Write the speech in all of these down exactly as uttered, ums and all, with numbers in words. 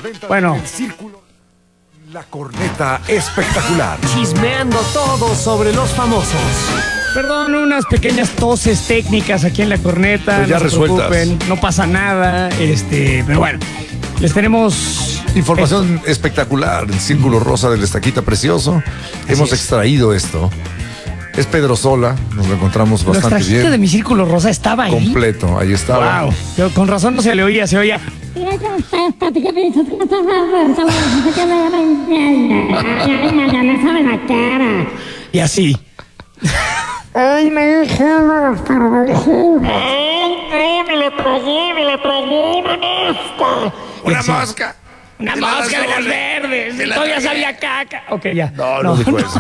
Bueno, El círculo, la corneta espectacular. chismeando todo sobre los famosos. Perdón, unas pequeñas toses técnicas aquí en la corneta. Pues ya no se resueltas. preocupen, no pasa nada. Este, pero bueno, les tenemos Información espectacular. El círculo rosa del estaquita precioso. Hemos es. extraído esto. Es Pedro Sola. Nos lo encontramos Los bastante trajiste bien. de mi círculo rosa estaba ahí. Completo. Ahí estaba. Wow. Yo, con razón no se le oía, se oía. Y así. Ay, me dijeron, pero me dijeron. Ay, no, me la tragué, me la tragué, una mosca. Una mosca. Una De las mosca de las azules. verdes. De la Todavía tragué. sabía caca. Ok, ya. No, no, dijo eso.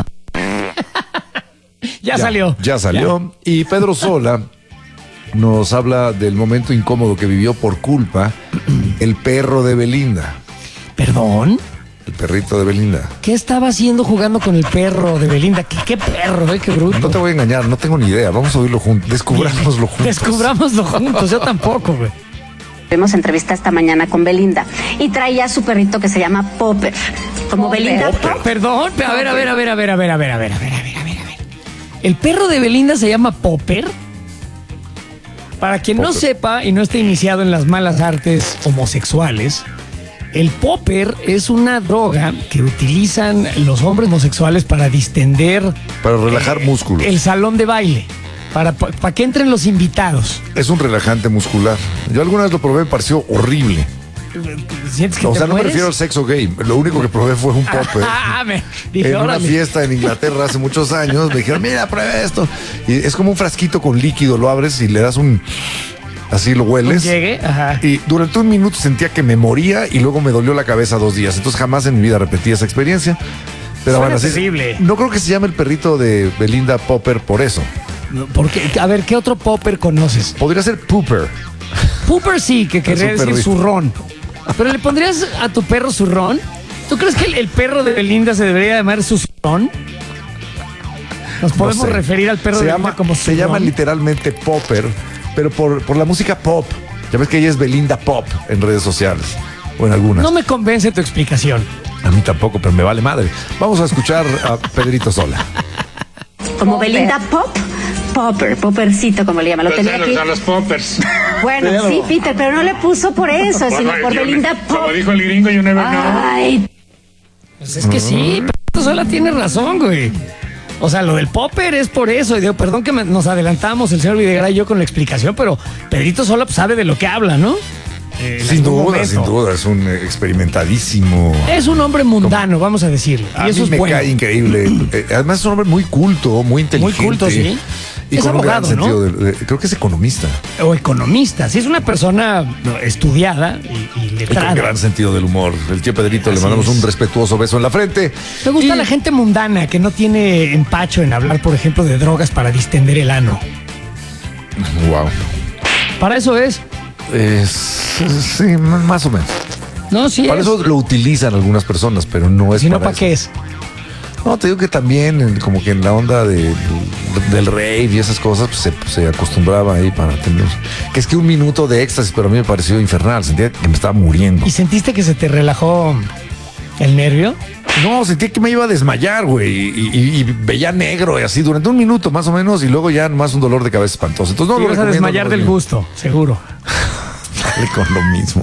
Ya, salió. Ya salió. Y Pedro Sola nos habla del momento incómodo que vivió por culpa el perro de Belinda. ¿Perdón? El perrito de Belinda. ¿Qué estaba haciendo jugando con el perro de Belinda? ¿Qué, qué perro, eh? Qué bruto. No te voy a engañar, no tengo ni idea. Vamos a oírlo juntos. Descubrámoslo juntos. Descubrámoslo juntos. Yo tampoco, güey. Tuvimos entrevista esta mañana con Belinda y traía a su perrito que se llama Popper. Como Belinda Pop. Perdón, a ver, a ver, a ver, a ver, a ver, a ver, a ver, a ver, a ver, a ver, a ver. ¿El perro de Belinda se llama Popper? Para quien no Popper. sepa y no esté iniciado en las malas artes homosexuales, el popper es una droga que utilizan los hombres homosexuales para distender Para relajar músculos. el salón de baile, para, para que entren los invitados. Es un relajante muscular. Yo alguna vez lo probé, me pareció horrible. ¿Sientes que O te sea, no me mueres? refiero al sexo gay. Lo único que probé fue un popper. Ah, me dije, En una órale. fiesta en Inglaterra hace muchos años me dijeron, mira, prueba esto. Y es como un frasquito con líquido, lo abres y le das un... Así lo hueles. Un llegue, ajá. Y durante un minuto sentía que me moría y luego me dolió la cabeza dos días. Entonces jamás en mi vida repetí esa experiencia. Pero Suena bueno, así. terrible. No creo que se llame el perrito de Belinda Popper por eso. Porque, a ver, ¿qué otro popper conoces? Podría ser Pooper. Pooper sí, que querría un decir perrito. zurrón. Pero ¿le pondrías a tu perro zurrón? ¿Tú crees que el, el perro de Belinda se debería llamar su zurrón? ¿Nos podemos No sé. referir al perro se de llama, Belinda como Se zurrón? llama literalmente Popper, pero por, por la música pop. Ya ves que ella es Belinda Pop en redes sociales. O en algunas. No me convence tu explicación. A mí tampoco, pero me vale madre. Vamos a escuchar a Pedrito Sola. Como Belinda Pop. Popper, Poppercito, como le llaman. Lo Los, tenía los, aquí. a los poppers. Bueno, sí, Peter, pero no le puso por eso, sino Bueno, por yo- Belinda Pop. Como dijo el gringo, you never know. Ay, Pues es que sí, pero sola tiene razón, güey. O sea, lo del popper es por eso. Y digo, perdón que me- nos adelantamos el señor Videgaray y yo con la explicación, pero Pedrito Sola pues, sabe de lo que habla, ¿no? Eh, en Sin algún duda, momento. sin duda. Es un eh, experimentadísimo. Es un hombre mundano, vamos a decirlo. A Y eso mí es me bueno. cae increíble. Eh, Además es un hombre muy culto, muy inteligente. culto, sí. Y Es con un gran abogado, ¿no? sentido de- de- creo que es economista. O economista. Si es una persona no, estudiada y, y Y con letrada. gran sentido del humor. El tío Pedrito, le Así mandamos es. un respetuoso beso en la frente. Me gusta Y- la gente mundana que no tiene empacho en hablar, por ejemplo, de drogas para distender el ano. Wow. Para eso es. Es, sí, más o menos. No, sí Para es. eso lo utilizan algunas personas, pero no es Si no, para ¿para qué eso. es? No, te digo que también, en- como que en la onda de- del rave y esas cosas, pues se, se acostumbraba ahí para tener. Que es que un minuto de éxtasis, pero a mí me pareció infernal. Sentía que me estaba muriendo. ¿Y sentiste que se te relajó el nervio? No, sentía que me iba a desmayar, güey. Y, y- y veía negro y así durante un minuto más o menos, y luego ya nomás un dolor de cabeza espantoso. Entonces no Te lo ibas a recomiendo, desmayar no lo del recomiendo. gusto, seguro. Dale con lo mismo.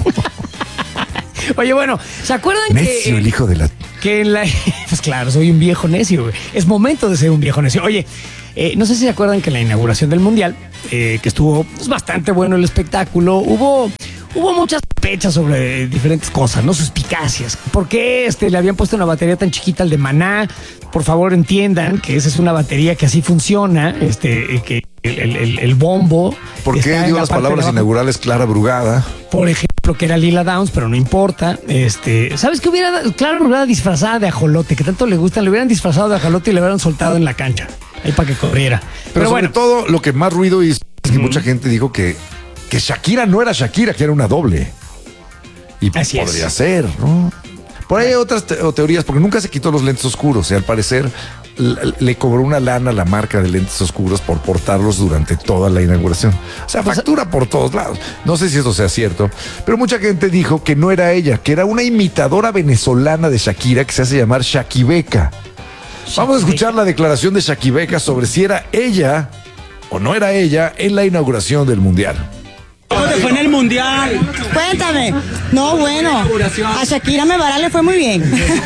Oye, bueno, ¿se acuerdan Necio, el que, hijo de la. que en la... Pues claro, soy un viejo necio, güey. Es momento de ser un viejo necio. Oye, eh, no sé si se acuerdan que en la inauguración del Mundial, eh, que estuvo pues, bastante bueno el espectáculo, hubo... Hubo muchas sospechas sobre diferentes cosas, ¿no? Suspicacias. ¿Por qué este, le habían puesto una batería tan chiquita al de Maná? Por favor, entiendan que esa es una batería que así funciona, este, eh, que el, el- el- el bombo. ¿Por está qué en dio la las parte de palabras abajo. inaugurales Clara Brugada? Por ejemplo, que era Lila Downs, pero no importa. Este, ¿sabes qué hubiera dado? Clara Brugada disfrazada de ajolote, que tanto le gustan, le hubieran disfrazado de ajolote y le hubieran soltado en la cancha, ahí para que corriera. Pero, Pero, sobre bueno, todo, lo que más ruido hizo es que mucha gente dijo que, que Shakira no era Shakira, que era una doble. Y Así es. podría ser, ¿no? Por ahí hay otras te- o teorías, porque nunca se quitó los lentes oscuros. Y al parecer, l- le cobró una lana a la marca de lentes oscuros por portarlos durante toda la inauguración. O sea, factura por todos lados. No sé si eso sea cierto, pero mucha gente dijo que no era ella, que era una imitadora venezolana de Shakira que se hace llamar Shakibeca. Vamos a escuchar la declaración de Shakibeca sobre si era ella o no era ella en la inauguración del Mundial. ¿Cómo te fue en el mundial? Cuéntame. No, bueno, a Shakira Mebará le fue muy bien.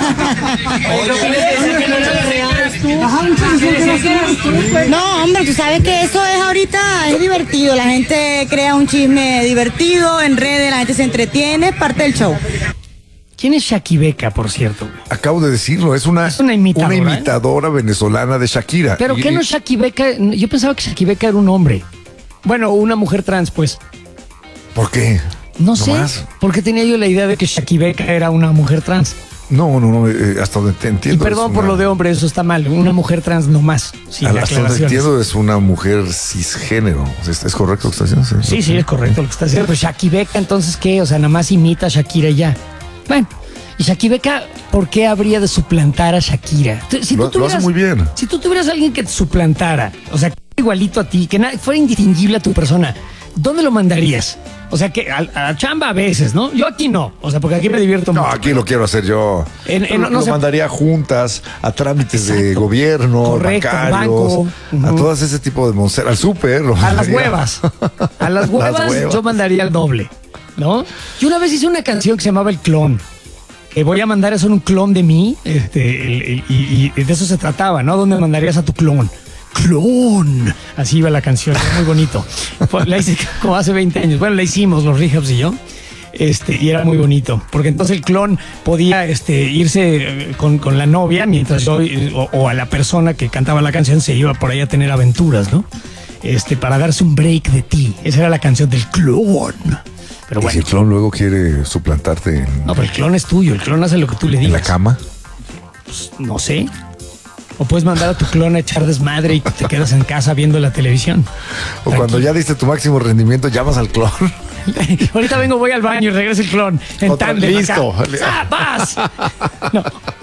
No, hombre, tú sabes que eso es ahorita, es divertido. La gente crea un chisme divertido en redes, la gente se entretiene, es parte del show. ¿Quién es Shakibeca, por cierto? Acabo de decirlo, es una, Es una imitadora, una imitadora venezolana de Shakira. ¿Pero Y- qué no es Shakibeca? Yo pensaba que Shakibeca era un hombre. Bueno, una mujer trans, pues. ¿Por qué? No sé. más? ¿Por qué tenía yo la idea de que Shakibeca era una mujer trans? No, no, no, eh, hasta donde te Y entiendo. perdón es por una- lo de hombre, eso está mal. Una mujer trans no más. Sin Hasta donde aclaraciones. entiendo es una mujer cisgénero. ¿Es, es correcto lo que está diciendo? Sí, sí, es correcto lo que está diciendo. Pero Shakibeca, entonces, ¿qué? O sea, nada más imita a Shakira y ya. Bueno, y Shakibeca, ¿por qué habría de suplantar a Shakira? Tú- Si Lo- tú lo hace tuvieras- muy bien. Si tú tuvieras a alguien que te suplantara, o sea, igualito a ti, que na- fuera indistinguible a tu persona, ¿dónde lo mandarías? O sea, que a, a la chamba a veces, ¿no? Yo aquí no. O sea, porque aquí me divierto No, mucho. aquí lo quiero hacer yo. En- en- lo no lo sé- mandaría a juntas, a trámites de Exacto. gobierno, Correcto, bancarios, banco. a Ujú. todas ese tipo de monser, al súper. lo A las mandaría. huevas. A las huevas, huevas. yo mandaría el doble, ¿no? Yo una vez hice una canción que se llamaba El Clon. Que voy a mandar eso en un clon de mí. Este, el- el- y, y de eso se trataba, ¿no? ¿Dónde mandarías a tu clon? ¡Clon! Así iba la canción, era muy bonito. Fue- La hice como hace veinte años. Bueno, la hicimos los Rehabs y yo. Este, y era muy bonito, porque entonces el clon podía este, irse eh, con, con la novia mientras yo eh, o, o a la persona que cantaba la canción se iba por ahí a tener aventuras, ¿no? Este, para darse un break de ti. Esa era la canción del clon. Pero Y si bueno, el clon luego quiere suplantarte en, no, pero el clon es tuyo, el clon hace lo que tú le en digas. la cama. No sé. O puedes mandar a tu clon a echar desmadre y te quedas en casa viendo la televisión. O cuando ya diste tu máximo rendimiento, llamas al clon. Ahorita vengo, voy al baño y regresa el clon en Otra- tándem. listo. acá. ¡Ah, vas! No.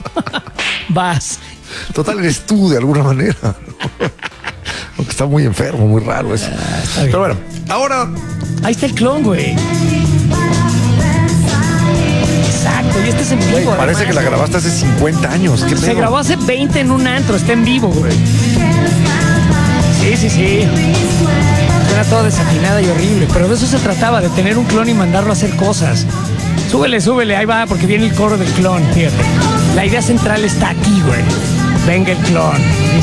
Vas. Total, eres tú de alguna manera. Aunque está muy enfermo, muy raro eso. Ah, está bien. Pero bueno, ahora Ahí está el clon, güey. Exacto, y este es en vivo. güey, parece además, que la güey. grabaste hace cincuenta años. ¿Qué Se pedo? grabó hace veinte en un antro, está en vivo, güey. Sí, sí, sí. Era toda desafinada y horrible, pero de eso se trataba, de tener un clon y mandarlo a hacer cosas. Súbele, súbele, ahí va, porque viene el coro del clon, fíjate. La idea central está aquí, güey. Venga el clon.